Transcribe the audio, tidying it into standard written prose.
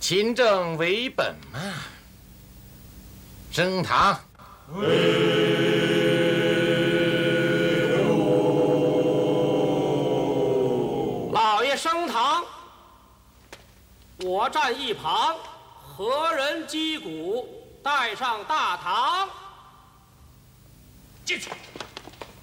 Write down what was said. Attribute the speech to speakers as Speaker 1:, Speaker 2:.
Speaker 1: 勤政为本嘛。升堂。
Speaker 2: 老爷升堂，我站一旁，何人击鼓，带上大堂？
Speaker 1: 进去。